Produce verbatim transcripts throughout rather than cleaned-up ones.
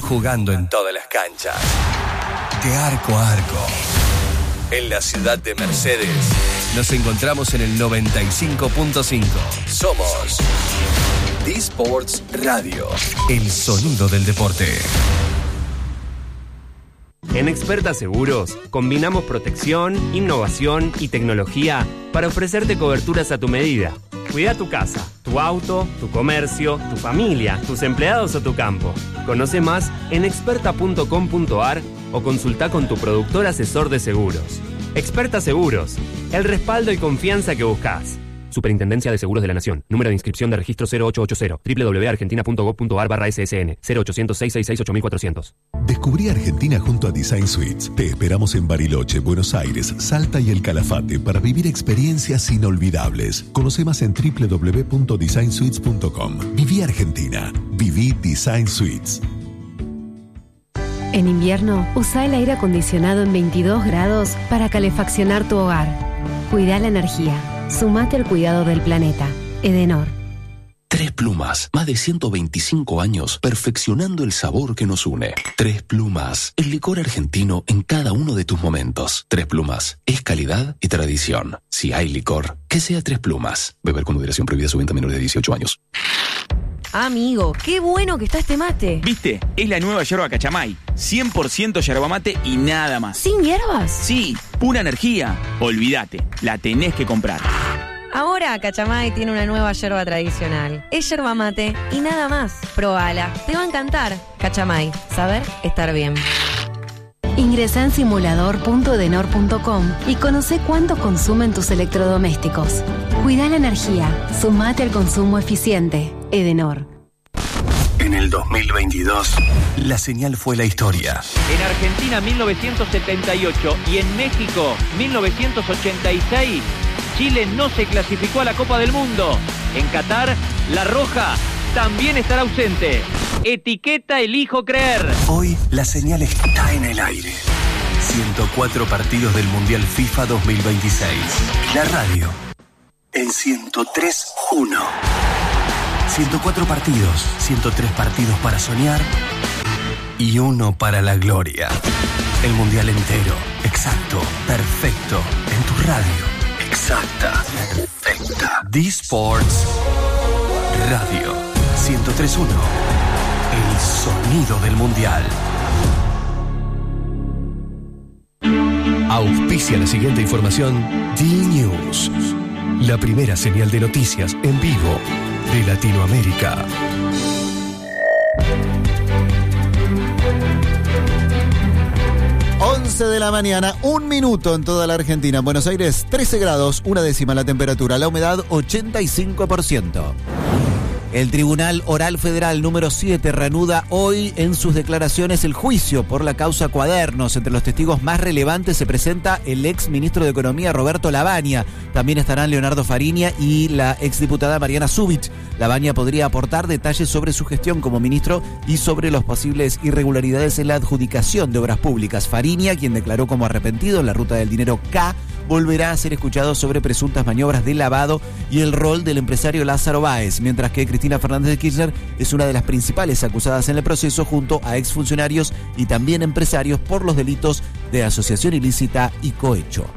jugando en todas las canchas, de arco a arco. En la ciudad de Mercedes, nos encontramos en el noventa y cinco punto cinco. Somos D-Sports Radio, el sonido del deporte. En Experta Seguros, combinamos protección, innovación y tecnología para ofrecerte coberturas a tu medida. Cuida tu casa, tu auto, tu comercio, tu familia, tus empleados o tu campo. Conoce más en experta punto com punto a r o consulta con tu productor asesor de seguros. Experta Seguros, el respaldo y confianza que buscas. Superintendencia de Seguros de la Nación. Número de inscripción de registro cero ocho ocho cero. doble u doble u doble u punto argentina punto gob punto a r barra S S N. cero ochocientos, seiscientos sesenta y seis, ocho mil cuatrocientos. Descubrí Argentina junto a Design Suites. Te esperamos en Bariloche, Buenos Aires, Salta y El Calafate para vivir experiencias inolvidables. Conoce más en doble u doble u doble u punto design suites punto com. Viví Argentina. Viví Design Suites. En invierno, usa el aire acondicionado en veintidós grados para calefaccionar tu hogar. Cuida la energía. Sumate al cuidado del planeta. Edenor. Tres Plumas, más de ciento veinticinco años perfeccionando el sabor que nos une. Tres Plumas, el licor argentino en cada uno de tus momentos. Tres Plumas, es calidad y tradición. Si hay licor, que sea Tres Plumas. Beber con moderación, prohibida su venta a menores de dieciocho años. Amigo, qué bueno que está este mate. ¿Viste? Es la nueva yerba Cachamay. cien por ciento yerba mate y nada más. ¿Sin hierbas? Sí, pura energía. Olvídate, la tenés que comprar. Ahora Cachamay tiene una nueva yerba tradicional. Es yerba mate y nada más. Probala, te va a encantar. Cachamay, saber estar bien. Ingresa en simulador punto edenor punto com y conoce cuánto consumen tus electrodomésticos. Cuida la energía. Sumate al consumo eficiente. Edenor. En el dos mil veintidós, la señal fue la historia. En Argentina mil novecientos setenta y ocho y en México mil novecientos ochenta y seis, Chile no se clasificó a la Copa del Mundo. En Qatar, la Roja también estará ausente. Etiqueta elijo creer. Hoy la señal está en el aire. ciento cuatro partidos del Mundial FIFA dos mil veintiséis. La radio en ciento tres punto uno. ciento cuatro partidos, ciento tres partidos para soñar y uno para la gloria. El Mundial entero, exacto, perfecto, en tu radio. Exacta, perfecta. D-Sports Radio ciento tres punto uno. El sonido del Mundial. Auspicia la siguiente información D-News, la primera señal de noticias en vivo de Latinoamérica. once de la mañana, un minuto en toda la Argentina. En Buenos Aires, trece grados, una décima la temperatura. La humedad, ochenta y cinco por ciento. El Tribunal Oral Federal número siete reanuda hoy en sus declaraciones el juicio por la causa Cuadernos. Entre los testigos más relevantes se presenta el ex ministro de Economía Roberto Lavagna. También estarán Leonardo Fariña y la exdiputada Mariana Zubich. Lavagna podría aportar detalles sobre su gestión como ministro y sobre las posibles irregularidades en la adjudicación de obras públicas. Fariña, quien declaró como arrepentido en la ruta del dinero K, volverá a ser escuchado sobre presuntas maniobras de lavado y el rol del empresario Lázaro Báez, mientras que Cristina Fernández de Kirchner es una de las principales acusadas en el proceso junto a exfuncionarios y también empresarios por los delitos de asociación ilícita y cohecho.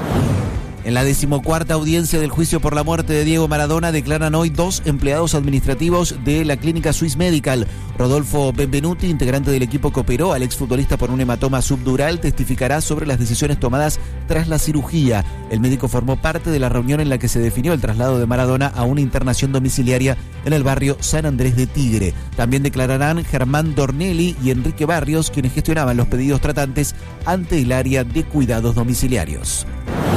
En la decimocuarta audiencia del juicio por la muerte de Diego Maradona declaran hoy dos empleados administrativos de la clínica Swiss Medical. Rodolfo Benvenuti, integrante del equipo que operó al exfutbolista por un hematoma subdural, testificará sobre las decisiones tomadas tras la cirugía. El médico formó parte de la reunión en la que se definió el traslado de Maradona a una internación domiciliaria en el barrio San Andrés de Tigre. También declararán Germán Dornelli y Enrique Barrios, quienes gestionaban los pedidos tratantes ante el área de cuidados domiciliarios.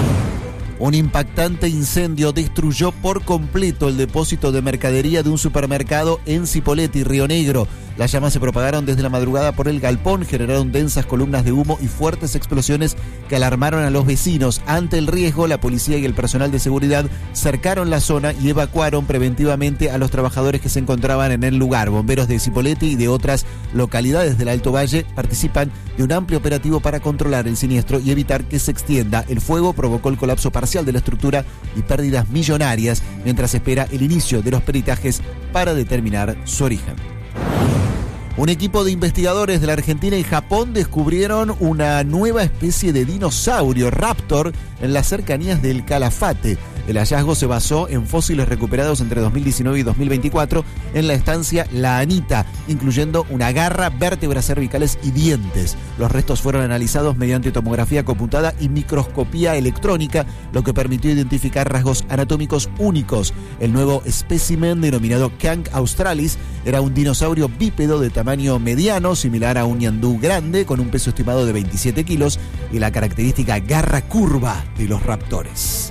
Un impactante incendio destruyó por completo el depósito de mercadería de un supermercado en Cipolletti, Río Negro. Las llamas se propagaron desde la madrugada por el galpón, generaron densas columnas de humo y fuertes explosiones que alarmaron a los vecinos. Ante el riesgo, la policía y el personal de seguridad cercaron la zona y evacuaron preventivamente a los trabajadores que se encontraban en el lugar. Bomberos de Cipolletti y de otras localidades del Alto Valle participan de un amplio operativo para controlar el siniestro y evitar que se extienda. El fuego provocó el colapso parcial de la estructura y pérdidas millonarias, mientras se espera el inicio de los peritajes para determinar su origen. Un equipo de investigadores de la Argentina y Japón descubrieron una nueva especie de dinosaurio raptor en las cercanías del Calafate. El hallazgo se basó en fósiles recuperados entre dos mil diecinueve y dos mil veinticuatro en la estancia La Anita, incluyendo una garra, vértebras cervicales y dientes. Los restos fueron analizados mediante tomografía computada y microscopía electrónica, lo que permitió identificar rasgos anatómicos únicos. El nuevo espécimen, denominado Kank australis, era un dinosaurio bípedo de tamaño mediano, similar a un ñandú grande, con un peso estimado de veintisiete kilos y la característica garra curva de los raptores.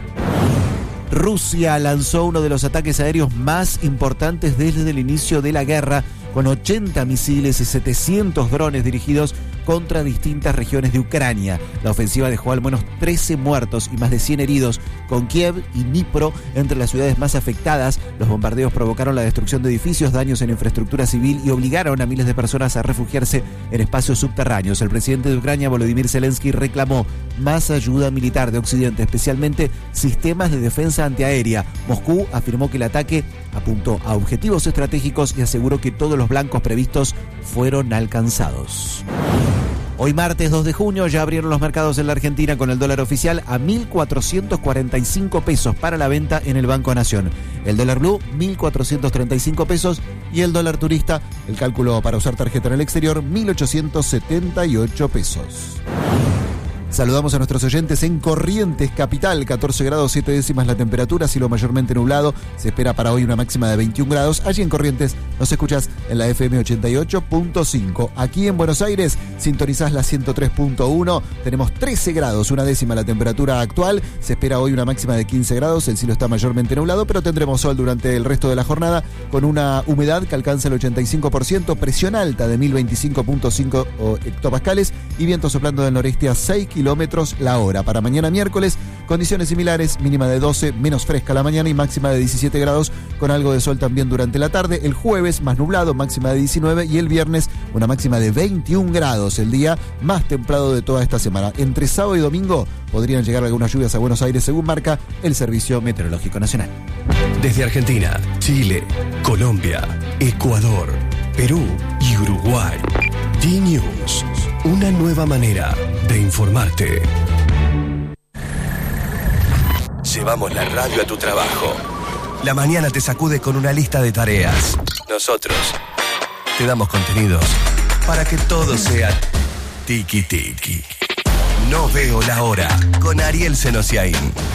Rusia lanzó uno de los ataques aéreos más importantes desde el inicio de la guerra, con ochenta misiles y setecientos drones dirigidos contra distintas regiones de Ucrania. La ofensiva dejó al menos trece muertos y más de cien heridos, con Kiev y Dnipro entre las ciudades más afectadas. Los bombardeos provocaron la destrucción de edificios, daños en infraestructura civil y obligaron a miles de personas a refugiarse en espacios subterráneos. El presidente de Ucrania, Volodymyr Zelensky, reclamó más ayuda militar de Occidente, especialmente sistemas de defensa antiaérea. Moscú afirmó que el ataque apuntó a objetivos estratégicos y aseguró que todos los blancos previstos fueron alcanzados. Hoy martes dos de junio ya abrieron los mercados en la Argentina con el dólar oficial a mil cuatrocientos cuarenta y cinco pesos para la venta en el Banco Nación. El dólar blue, mil cuatrocientos treinta y cinco pesos, y el dólar turista, el cálculo para usar tarjeta en el exterior, mil ochocientos setenta y ocho pesos. Saludamos a nuestros oyentes en Corrientes Capital, catorce grados siete décimas la temperatura, cielo mayormente nublado, se espera para hoy una máxima de veintiún grados. Allí en Corrientes nos escuchás en la F M ochenta y ocho punto cinco. Aquí en Buenos Aires sintonizás la ciento tres punto uno, tenemos trece grados, una décima la temperatura actual, se espera hoy una máxima de quince grados, el cielo está mayormente nublado, pero tendremos sol durante el resto de la jornada con una humedad que alcanza el ochenta y cinco por ciento, presión alta de mil veinticinco punto cinco hectopascales y viento soplando del noreste a seis kilómetros la hora. Para mañana miércoles, condiciones similares, mínima de doce, menos fresca la mañana y máxima de diecisiete grados, con algo de sol también durante la tarde. El jueves más nublado, máxima de diecinueve, y el viernes una máxima de veintiún grados, el día más templado de toda esta semana. Entre sábado y domingo podrían llegar algunas lluvias a Buenos Aires, según marca el Servicio Meteorológico Nacional. Desde Argentina, Chile, Colombia, Ecuador, Perú y Uruguay. D-News, una nueva manera de informarte. Llevamos la radio a tu trabajo. La mañana te sacude con una lista de tareas. Nosotros te damos contenidos para que todo sea tiki tiki. No veo la hora con Ariel Senosiaín.